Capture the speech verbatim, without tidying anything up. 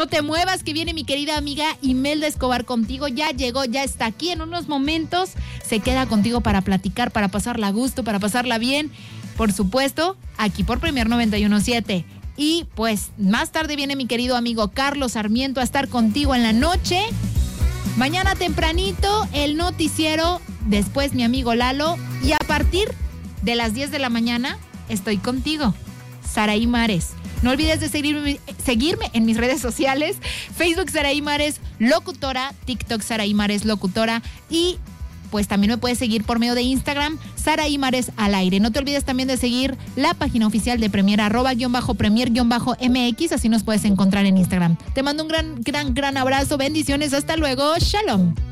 No te muevas, que viene mi querida amiga Imelda Escobar contigo. Ya llegó, ya está aquí en unos momentos. Se queda contigo para platicar, para pasarla a gusto, para pasarla bien. Por supuesto, aquí por Premier noventa y uno punto siete. Y pues más tarde viene mi querido amigo Carlos Sarmiento a estar contigo en la noche. Mañana tempranito el noticiero, después mi amigo Lalo. Y a partir de las diez de la mañana estoy contigo, Saraí Mares. No olvides de seguirme, seguirme en mis redes sociales, Facebook Saraí Mares Locutora, TikTok Saraí Mares Locutora y pues también me puedes seguir por medio de Instagram, Saraí Mares al aire. No te olvides también de seguir la página oficial de Premier, arroba guión bajo Premier guión bajo M X, así nos puedes encontrar en Instagram. Te mando un gran, gran, gran abrazo, bendiciones, hasta luego, shalom.